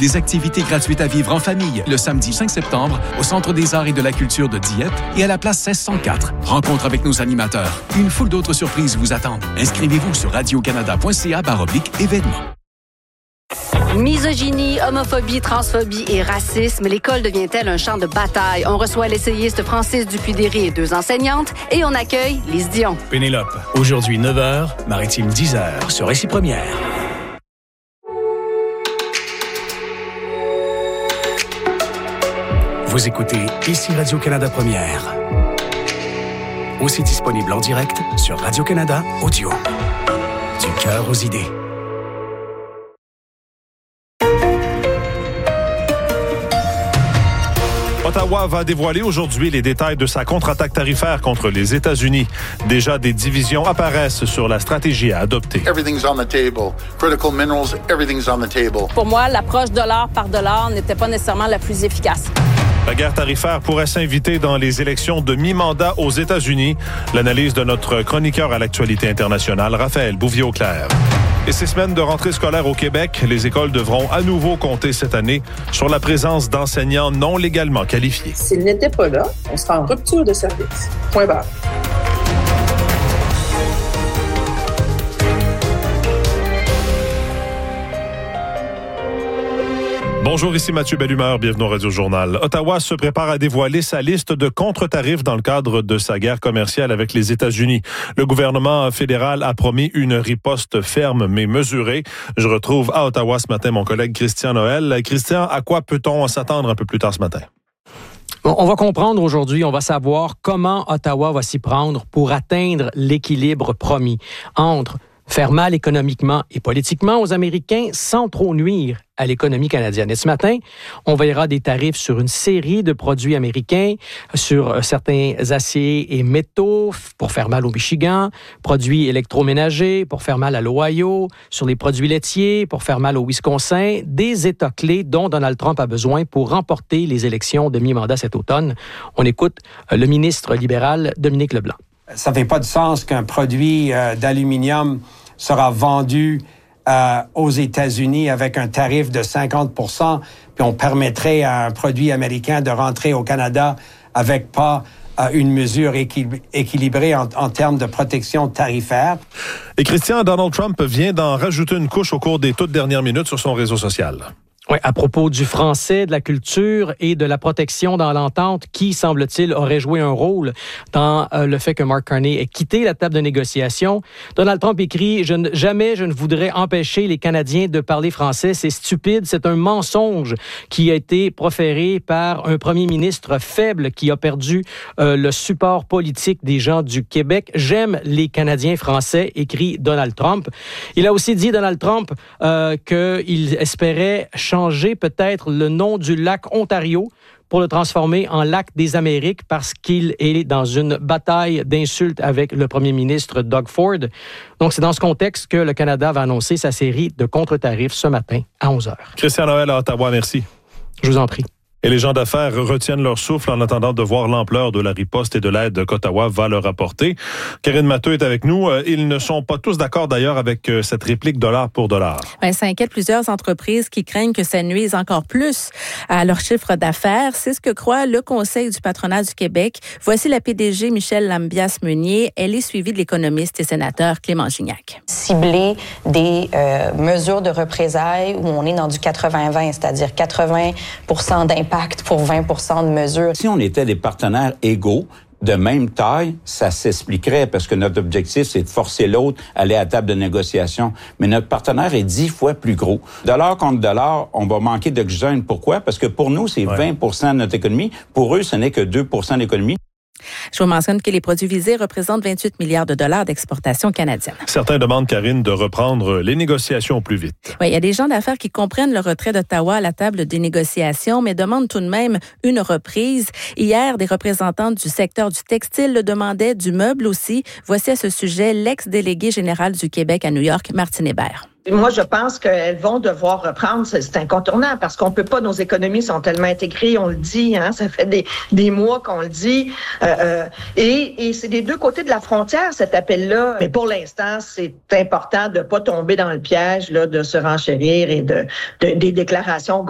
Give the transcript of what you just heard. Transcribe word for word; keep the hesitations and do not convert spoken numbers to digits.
des activités gratuites à vivre en famille le samedi cinq septembre au Centre des arts et de la culture de Dieppe et à la place seize cent quatre. Rencontre avec nos animateurs. Une foule d'autres surprises vous attendent. Inscrivez-vous sur radiocanada.ca baroblique événements. Misogynie, homophobie, transphobie et racisme, l'école devient-elle un champ de bataille? On reçoit l'essayiste Francis Dupuy-Derry et deux enseignantes et on accueille Lise Dion. Pénélope, aujourd'hui neuf heures, Maritime dix heures, sur Récit Première. Vous écoutez ici Radio-Canada Première. Aussi disponible en direct sur Radio-Canada Audio. Du cœur aux idées. Ottawa va dévoiler aujourd'hui les détails de sa contre-attaque tarifaire contre les États-Unis. Déjà, des divisions apparaissent sur la stratégie à adopter. Everything's on the table. Critical minerals, everything's on the table. Pour moi, l'approche dollar par dollar n'était pas nécessairement la plus efficace. La guerre tarifaire pourrait s'inviter dans les élections de mi-mandat aux États-Unis. L'analyse de notre chroniqueur à l'actualité internationale, Raphaël Bouvier-Auclair. Et ces semaines de rentrée scolaire au Québec, les écoles devront à nouveau compter cette année sur la présence d'enseignants non légalement qualifiés. S'ils n'étaient pas là, on serait en rupture de service. Point barre. Bonjour, ici Mathieu Bellumeur, bienvenue au Radio-Journal. Ottawa se prépare à dévoiler sa liste de contre-tarifs dans le cadre de sa guerre commerciale avec les États-Unis. Le gouvernement fédéral a promis une riposte ferme mais mesurée. Je retrouve à Ottawa ce matin mon collègue Christian Noël. Christian, à quoi peut-on s'attendre un peu plus tard ce matin? On va comprendre aujourd'hui, on va savoir comment Ottawa va s'y prendre pour atteindre l'équilibre promis entre faire mal économiquement et politiquement aux Américains sans trop nuire à l'économie canadienne. Et ce matin, on verra des tarifs sur une série de produits américains, sur certains aciers et métaux pour faire mal au Michigan, produits électroménagers pour faire mal à l'Ohio, sur les produits laitiers pour faire mal au Wisconsin, des États clés dont Donald Trump a besoin pour remporter les élections de mi-mandat cet automne. On écoute le ministre libéral Dominique Leblanc. Ça ne fait pas de sens qu'un produit euh, d'aluminium sera vendu euh, aux États-Unis avec un tarif de cinquante pour cent, puis on permettrait à un produit américain de rentrer au Canada avec pas euh, une mesure équil- équilibrée en, en termes de protection tarifaire. Et Christian, Donald Trump vient d'en rajouter une couche au cours des toutes dernières minutes sur son réseau social. Oui, à propos du français, de la culture et de la protection dans l'entente, qui, semble-t-il, aurait joué un rôle dans euh, le fait que Mark Carney ait quitté la table de négociation. Donald Trump écrit je ne, « Jamais je ne voudrais empêcher les Canadiens de parler français. C'est stupide. C'est un mensonge qui a été proféré par un premier ministre faible qui a perdu euh, le support politique des gens du Québec. J'aime les Canadiens français », écrit Donald Trump. Il a aussi dit, Donald Trump, euh, qu'il espérait changer peut-être le nom du lac Ontario pour le transformer en lac des Amériques parce qu'il est dans une bataille d'insultes avec le premier ministre Doug Ford. Donc, c'est dans ce contexte que le Canada va annoncer sa série de contre-tarifs ce matin à onze heures. Christian Noël à Ottawa, merci. Je vous en prie. Et les gens d'affaires retiennent leur souffle en attendant de voir l'ampleur de la riposte et de l'aide qu'Ottawa va leur apporter. Karine Matteux est avec nous. Ils ne sont pas tous d'accord d'ailleurs avec cette réplique dollar pour dollar. Bien, ça inquiète plusieurs entreprises qui craignent que ça nuise encore plus à leur chiffre d'affaires. C'est ce que croit le Conseil du patronat du Québec. Voici la P D G Michèle Lambias-Meunier. Elle est suivie de l'économiste et sénateur Clément Gignac. Cibler des euh, mesures de représailles où on est dans du quatre-vingts vingt, c'est-à-dire quatre-vingts pour cent d'impact pour vingt pour cent de mesures. Si on était des partenaires égaux, de même taille, ça s'expliquerait parce que notre objectif, c'est de forcer l'autre à aller à la table de négociation. Mais notre partenaire est dix fois plus gros. Dollar contre dollar, on va manquer d'oxygène. Pourquoi? Parce que pour nous, c'est ouais. vingt pour cent de notre économie. Pour eux, ce n'est que deux pour cent de l'économie. Je vous mentionne que les produits visés représentent vingt-huit milliards de dollars d'exportation canadienne. Certains demandent, Karine, de reprendre les négociations au plus vite. Oui, il y a des gens d'affaires qui comprennent le retrait d'Ottawa à la table des négociations, mais demandent tout de même une reprise. Hier, des représentants du secteur du textile le demandaient, du meuble aussi. Voici à ce sujet l'ex-délégué général du Québec à New York, Martine Hébert. Moi, je pense qu'elles vont devoir reprendre, c'est incontournable, parce qu'on peut pas, nos économies sont tellement intégrées, on le dit, hein, ça fait des, des mois qu'on le dit, euh, euh, et, et c'est des deux côtés de la frontière, cet appel-là. Mais pour l'instant, c'est important de pas tomber dans le piège là, de se renchérir et de, de des déclarations